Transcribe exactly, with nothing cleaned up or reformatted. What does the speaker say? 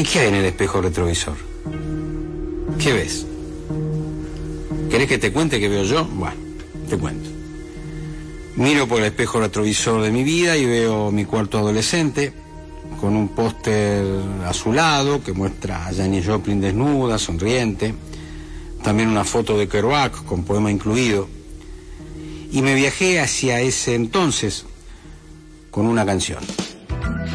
¿Y qué hay en el espejo retrovisor? ¿Qué ves? ¿Querés que te cuente qué veo yo? Bueno, te cuento. Miro por el espejo retrovisor de mi vida y veo mi cuarto adolescente, con un póster azulado que muestra a Janis Joplin desnuda, sonriente, también una foto de Kerouac con poema incluido, y me viajé hacia ese entonces con una canción.